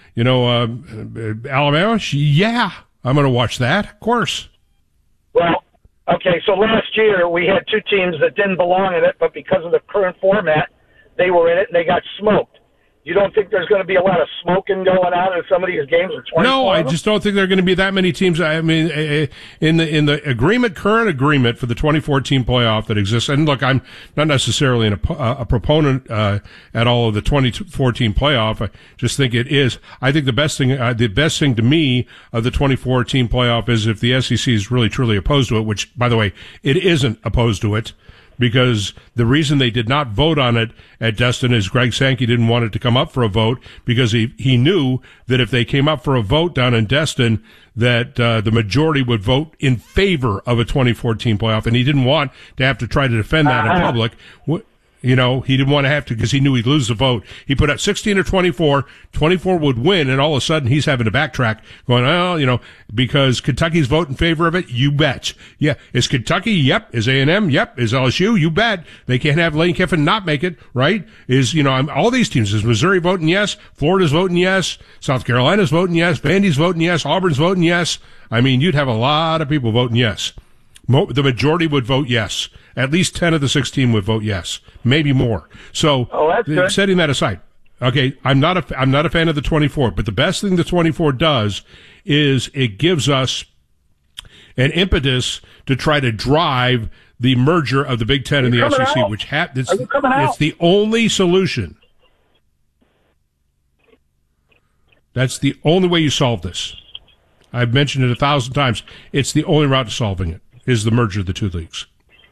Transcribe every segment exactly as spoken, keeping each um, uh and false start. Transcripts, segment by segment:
you know, uh, Alabama? She, yeah, I'm going to watch that, of course. Well, okay, so last year we had two teams that didn't belong in it, but because of the current format, they were in it and they got smoked. You don't think there's going to be a lot of smoking going on in some of these games? No, I just don't think there are going to be that many teams. I mean, in the in the agreement, current agreement for the twenty fourteen playoff that exists, and look, I'm not necessarily an, a, a proponent uh, at all of the twenty fourteen playoff. I just think it is. I think the best thing, uh, the best thing to me of the twenty fourteen playoff is if the S E C is really truly opposed to it. Which, by the way, it isn't opposed to it. Because the reason they did not vote on it at Destin is Greg Sankey didn't want it to come up for a vote because he, he knew that if they came up for a vote down in Destin, that uh, the majority would vote in favor of a twenty fourteen playoff, and he didn't want to have to try to defend that in public. You know, he didn't want to have to because he knew he'd lose the vote. He put up sixteen or twenty-four. twenty-four would win, and all of a sudden he's having to backtrack, going, oh, you know, because Kentucky's vote in favor of it? You bet. Yeah. Is Kentucky? Yep. Is A and M? Yep. Is L S U? You bet. They can't have Lane Kiffin not make it, right? Is, you know, I'm, all these teams. Is Missouri voting yes? Florida's voting yes? South Carolina's voting yes? Vandy's voting yes? Auburn's voting yes? I mean, you'd have a lot of people voting yes. The majority would vote yes. At least ten of the sixteen would vote yes, maybe more. So, oh, that's good. Setting that aside, okay, I'm not a I'm not a fan of the twenty-four, but the best thing the twenty-four does is it gives us an impetus to try to drive the merger of the Big Ten and the S E C, out? which ha- it's, it's the only solution. That's the only way you solve this. I've mentioned it a thousand times. It's the only route to solving it. Is the merger of the two leagues.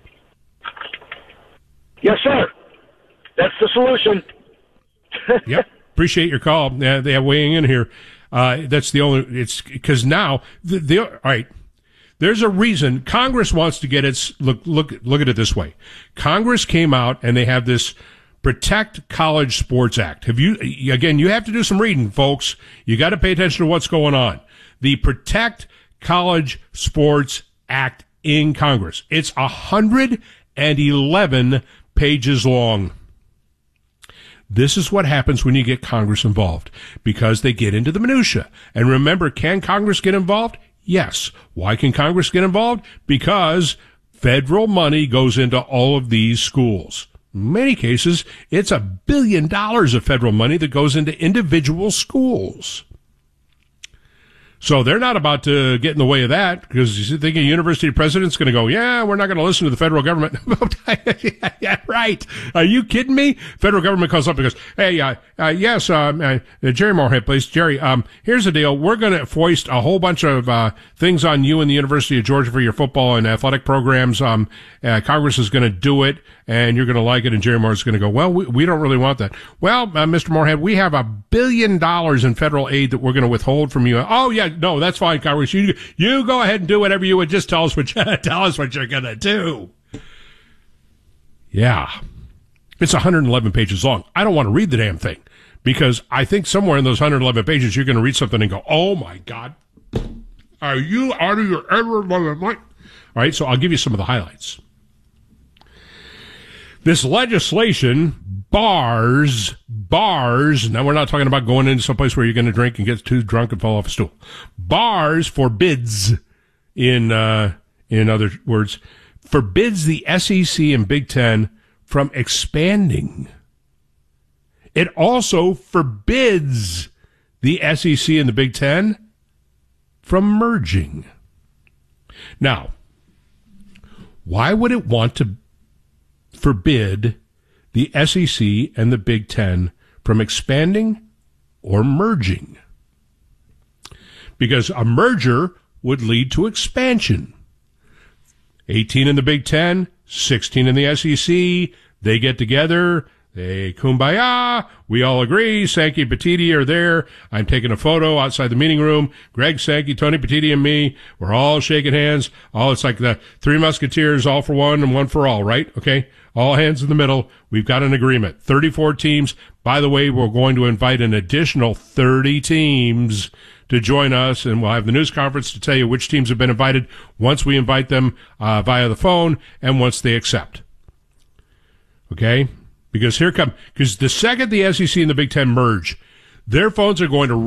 Yes, sir. That's the solution. Yep. Appreciate your call. Uh, they are weighing in here. Uh, that's the only, it's because now, the, the, all right, there's a reason Congress wants to get its, look, look, look at it this way. Congress came out and they have this Protect College Sports Act. Have you, again, you have to do some reading, folks. You got to pay attention to what's going on. The Protect College Sports Act in Congress. It's one hundred eleven pages long. This is what happens when you get Congress involved, because they get into the minutia. And remember, can Congress get involved? Yes. Why can Congress get involved? Because federal money goes into all of these schools. In many cases, it's a billion dollars of federal money that goes into individual schools. So they're not about to get in the way of that, because you think a university president's going to go, yeah, we're not going to listen to the federal government. Yeah, right. Are you kidding me? Federal government calls up and goes, hey, uh, uh yes, um, uh, Jerry Moorhead, please. Jerry, um, here's the deal. We're going to foist a whole bunch of uh things on you and the University of Georgia for your football and athletic programs. Um, uh, Congress is going to do it, and you're going to like it. And Jerry Moore's going to go, well, we, we don't really want that. Well, uh, Mister Moorhead, we have a billion dollars in federal aid that we're going to withhold from you. Oh, yeah, no, that's fine, Congress. You, you go ahead and do whatever you would. Just tell us what you, tell us what you're going to do. Yeah. It's one hundred eleven pages long. I don't want to read the damn thing, because I think somewhere in those one hundred eleven pages, you're going to read something and go, oh, my God. Are you out of your ever mind? All right, so I'll give you some of the highlights. This legislation bars, bars, now we're not talking about going into someplace where you're going to drink and get too drunk and fall off a stool. Bars, forbids, in, uh, in other words, forbids the S E C and Big Ten from expanding. It also forbids the S E C and the Big Ten from merging. Now, why would it want to forbid the S E C and the Big Ten from expanding or merging? Because a merger would lead to expansion. eighteen in the Big Ten, sixteen in the S E C, they get together, they kumbaya, we all agree, Sankey and Petitti are there, I'm taking a photo outside the meeting room, Greg Sankey, Tony Petitti, and me, we're all shaking hands, all, it's like the Three Musketeers, all for one and one for all, right? Okay? All hands in the middle, we've got an agreement. thirty-four teams, by the way, we're going to invite an additional thirty teams to join us, and we'll have the news conference to tell you which teams have been invited once we invite them uh, via the phone and once they accept. Okay? Because here come, because the second the S E C and the Big Ten merge, their phones are going to